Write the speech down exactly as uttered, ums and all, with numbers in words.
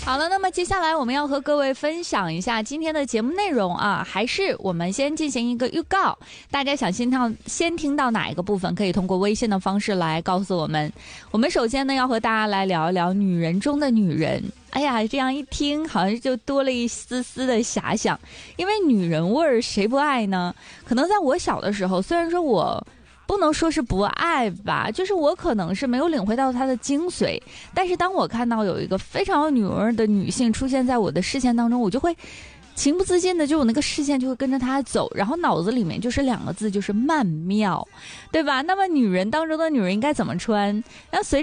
好了，那么接下来我们要和各位分享一下今天的节目内容啊，还是我们先进行一个预告，大家想先听先听到哪一个部分，可以通过微信的方式来告诉我们。我们首先呢要和大家来聊一聊女人中的女人。哎呀，这样一听好像就多了一丝丝的遐想，因为女人味儿谁不爱呢？可能在我小的时候，虽然说我不能说是不爱吧，就是我可能是没有领会到它的精髓，但是当我看到有一个非常有女味的女性出现在我的视线当中，我就会情不自禁的，就我那个视线就会跟着她走，然后脑子里面就是两个字，就是曼妙，对吧？那么女人当中的女人应该怎么穿？那随